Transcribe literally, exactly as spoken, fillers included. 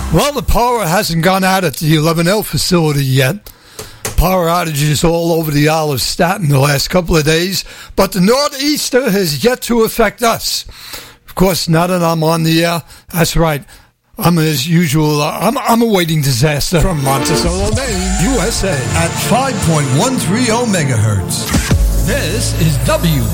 Well, the power hasn't gone out at the eleven L facility yet. Power outages all over the Isle of Staten the last couple of days, but the northeaster has yet to affect us. Of course, now that I'm on the air, that's right. I'm as usual. Uh, I'm, I'm awaiting disaster from Monticello, Maine, U S A, at five point one three zero megahertz. This is W